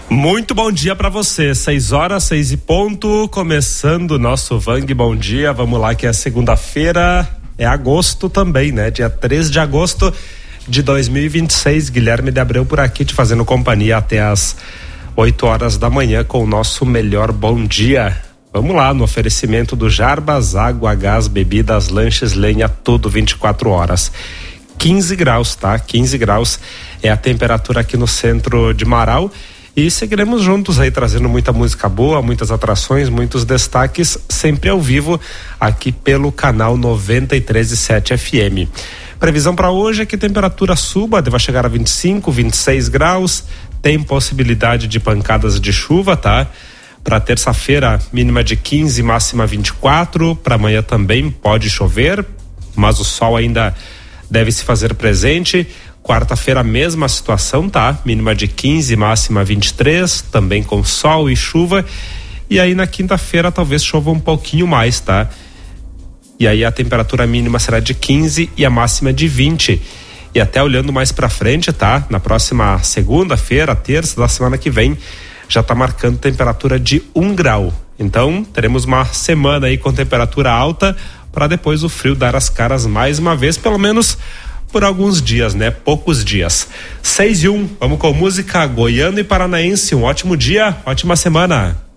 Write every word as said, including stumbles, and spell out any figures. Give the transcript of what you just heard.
Muito bom dia para você, seis horas, seis e ponto, começando o nosso Vang Bom Dia. Vamos lá que é segunda-feira, é agosto também, né? Dia três de agosto de dois mil e vinte e seis. Guilherme de Abreu por aqui te fazendo companhia até as oito horas da manhã com o nosso melhor bom dia. Vamos lá, no oferecimento do Jarbas, água, gás, bebidas, lanches, lenha, tudo vinte e quatro horas. quinze graus, tá? quinze graus é a temperatura aqui no centro de Marau. E seguiremos juntos aí trazendo muita música boa, muitas atrações, muitos destaques, sempre ao vivo aqui pelo canal noventa e três vírgula sete F M. Previsão para hoje é que a temperatura suba, deve chegar a vinte e cinco, vinte e seis graus, tem possibilidade de pancadas de chuva, tá? Para terça-feira, mínima de quinze, máxima vinte e quatro, para amanhã também pode chover, mas o sol ainda deve se fazer presente. Quarta-feira, mesma situação, tá? Mínima de quinze, máxima vinte e três, também com sol e chuva. E aí na quinta-feira talvez chova um pouquinho mais, tá? E aí a temperatura mínima será de quinze e a máxima de vinte. E até olhando mais pra frente, tá? Na próxima segunda-feira, terça da semana que vem, já tá marcando temperatura de um grau. Então, teremos uma semana aí com temperatura alta para depois o frio dar as caras mais uma vez, pelo menos por alguns dias, né? Poucos dias. seis e um, vamos com música goiano e paranaense. Um ótimo dia, ótima semana.